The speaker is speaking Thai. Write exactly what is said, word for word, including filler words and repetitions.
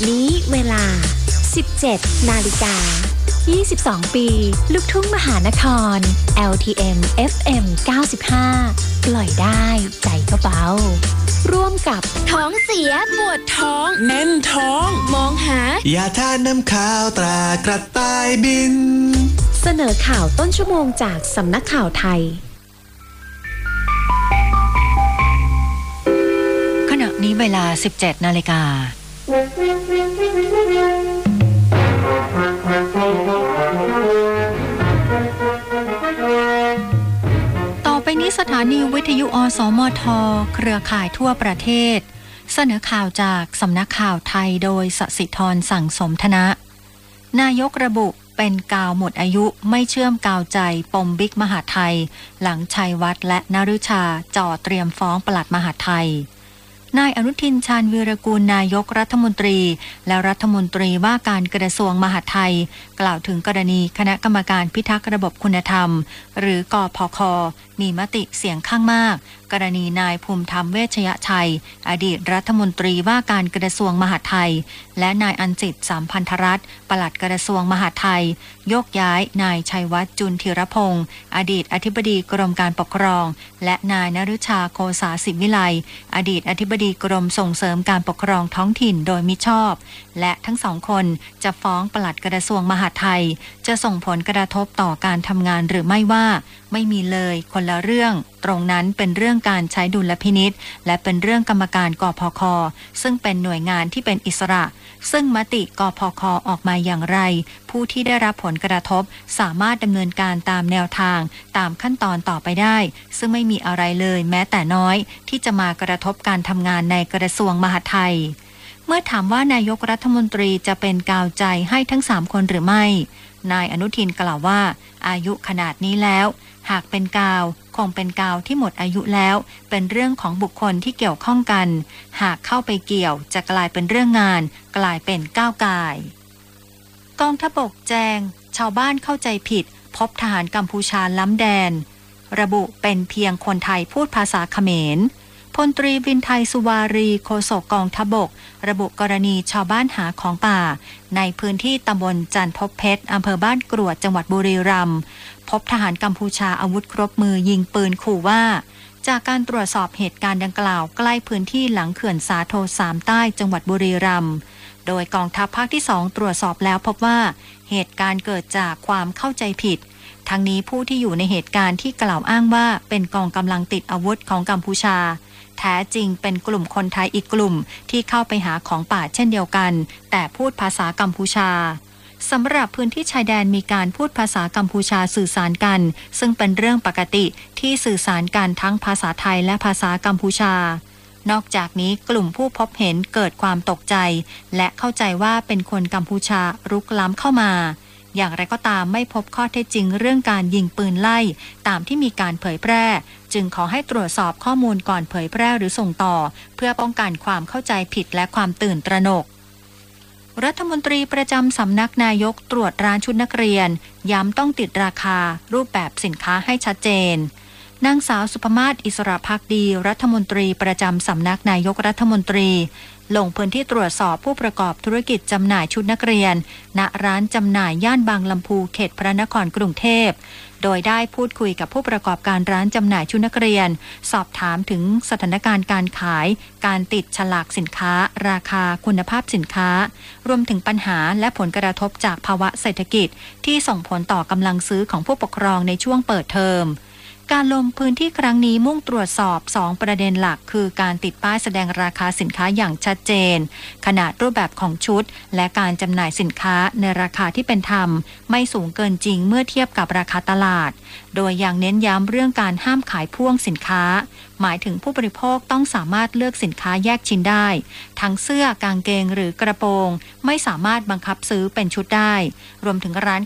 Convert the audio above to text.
นี้เวลา สิบเจ็ด นาฬิกา ยี่สิบสอง ปีลูกทุ่งมหานคร แอล ที เอ็ม เอฟ เอ็ม เก้าสิบห้า ปล่อยได้ใจก็เบาร่วมกับท้องเสียปวดท้องแน่นท้องมองหายาทาน้ำขาวตรากระต่ายบินเสนอข่าวต้นชั่วโมงจากสำนักข่าวไทยขณะนี้เวลา สิบเจ็ด นาฬิกาต่อไปนี้สถานีวิทยุอสมทเครือข่ายทั่วประเทศเสนอข่าวจากสำนักข่าวไทยโดยสศิธรสั่งสมธนะนายกระบุเป็นกาวหมดอายุไม่เชื่อมกาวใจปมบิ๊กมหาดไทยหลังชัยวัฒน์และนฤชาจ่อเตรียมฟ้องปลัดมหาดไทยนายอนุทินชาญวีรกูลนายกรัฐมนตรีและรัฐมนตรีว่าการกระทรวงมหาดไทยกล่าวถึงกรณีคณะกรรมการพิทักษ์ระบบคุณธรรมหรือกพค.มีมติเสียงข้างมากกรณีนายภูมิธรรมเวชยชัยอดีตรัฐมนตรีว่าการกระทรวงมหาดไทยและนายอัญจิต สามพันธรัตน์ปลัดกระทรวงมหาดไทยยกย้ายนายชัยวัฒน์จุลธีรพงศ์อดีตอธิบดีกรมการปกครองและนายนฤชาโคสาสิวิไลอดีตอธิบดีกรมส่งเสริมการปกครองท้องถิ่นโดยมิชอบและทั้งสองคนจะฟ้องปลัดกระทรวงมหาดไทยจะส่งผลกระทบต่อการทำงานหรือไม่ว่าไม่มีเลยคนละเรื่องตรงนั้นเป็นเรื่องการใช้ดุลพินิจและเป็นเรื่องกรรมการกพค.ซึ่งเป็นหน่วยงานที่เป็นอิสระซึ่งมติกพค.ออกมาอย่างไรผู้ที่ได้รับผลกระทบสามารถดำเนินการตามแนวทางตามขั้นตอนต่อไปได้ซึ่งไม่มีอะไรเลยแม้แต่น้อยที่จะมากระทบการทำงานในกระทรวงมหาดไทยเมื่อถามว่านายกรัฐมนตรีจะเป็นกาวใจให้ทั้งสามคนหรือไม่นายอนุทินกล่าวว่าอายุขนาดนี้แล้วหากเป็นกาวคงเป็นกาวที่หมดอายุแล้วเป็นเรื่องของบุคคลที่เกี่ยวข้องกันหากเข้าไปเกี่ยวจะกลายเป็นเรื่องงานกลายเป็นก้าวก่ายกองทัพบกแจงชาวบ้านเข้าใจผิดพบทหารกัมพูชาล้ำแดนระบุเป็นเพียงคนไทยพูดภาษาเขมรพลตรีวินไทยสุวารีโฆษกกองทัพบกระบุกรณีชาวบ้านหาของป่าในพื้นที่ตำบลจันทบเพชรอำเภอบ้านกรวดจังหวัดบุรีรัมย์พบทหารกัมพูชาอาวุธครบมือยิงปืนขู่ว่าจากการตรวจสอบเหตุการณ์ดังกล่าวใกล้พื้นที่หลังเขื่อนสาโทสามใต้จังหวัดบุรีรัมย์โดยกองทัพภาคที่สองตรวจสอบแล้วพบว่าเหตุการณ์เกิดจากความเข้าใจผิดทั้งนี้ผู้ที่อยู่ในเหตุการณ์ที่กล่าวอ้างว่าเป็นกองกำลังติดอาวุธของกัมพูชาแท้จริงเป็นกลุ่มคนไทยอีกกลุ่มที่เข้าไปหาของป่าเช่นเดียวกันแต่พูดภาษากัมพูชาสำหรับพื้นที่ชายแดนมีการพูดภาษากัมพูชาสื่อสารกันซึ่งเป็นเรื่องปกติที่สื่อสารกันทั้งภาษาไทยและภาษากัมพูชานอกจากนี้กลุ่มผู้พบเห็นเกิดความตกใจและเข้าใจว่าเป็นคนกัมพูชารุกล้ำเข้ามาอย่างไรก็ตามไม่พบข้อเท็จจริงเรื่องการยิงปืนไล่ตามที่มีการเผยแพร่จึงขอให้ตรวจสอบข้อมูลก่อนเผยแพร่หรือส่งต่อเพื่อป้องกันความเข้าใจผิดและความตื่นตระหนกรัฐมนตรีประจำสำนักนายกตรวจร้านชุดนักเรียนย้ำต้องติดราคารูปแบบสินค้าให้ชัดเจนนางสาวสุภมาศอิสระภักดีรัฐมนตรีประจำสำนักนายกรัฐมนตรีลงพื้นที่ตรวจสอบผู้ประกอบธุรกิจจำหน่ายชุดนักเรียนณร้านจำหน่ายย่านบางลำพูเขตพระนครกรุงเทพโดยได้พูดคุยกับผู้ประกอบการร้านจำหน่ายชุดนักเรียนสอบถามถึงสถานการณ์การขายการติดฉลากสินค้าราคาคุณภาพสินค้ารวมถึงปัญหาและผลกระทบจากภาวะเศรษฐกิจที่ส่งผลต่อกำลังซื้อของผู้ปกครองในช่วงเปิดเทอมการลงพื้นที่ครั้งนี้มุ่งตรวจสอบสองประเด็นหลักคือการติดป้ายแสดงราคาสินค้าอย่างชัดเจนขนาดรูปแบบของชุดและการจำหน่ายสินค้าในราคาที่เป็นธรรมไม่สูงเกินจริงเมื่อเทียบกับราคาตลาดโดยยังเน้นย้ำเรื่องการห้ามขายพ่วงสินค้าหมายถึงผู้บริโภคต้องสามารถเลือกสินค้าแยกชิ้นได้ทั้งเสื้อกางเกงหรือกระโปรงไม่สามารถบังคับซื้อเป็นชุดได้รวมถึงร้าน